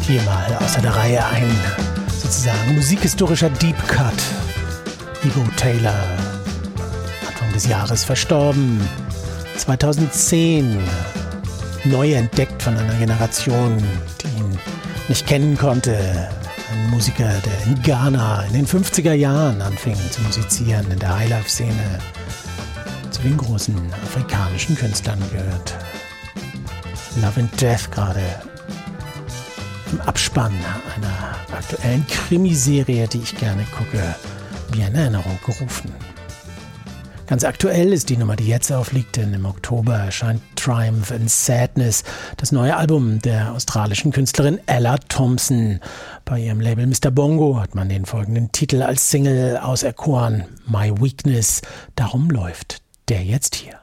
Hier mal außer der Reihe ein sozusagen musikhistorischer Deep Cut. Ivo Taylor, Anfang des Jahres verstorben, 2010, neu entdeckt von einer Generation, die ihn nicht kennen konnte. Ein Musiker, der in Ghana in den 50er Jahren anfing zu musizieren, in der Highlife-Szene, zu den großen afrikanischen Künstlern gehört. Love and Death gerade im Abspann einer aktuellen Krimiserie, die ich gerne gucke, wie in Erinnerung gerufen. Ganz aktuell ist die Nummer, die jetzt aufliegt, denn im Oktober erscheint Triumph and Sadness, das neue Album der australischen Künstlerin Ella Thompson. Bei ihrem Label Mr. Bongo hat man den folgenden Titel als Single auserkoren, My Weakness. Darum läuft der jetzt hier.